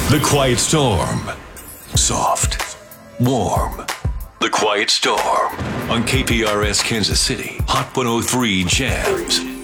The Quiet Storm. Soft. Warm. The Quiet Storm. On KPRS Kansas City. Hot 103 Jams.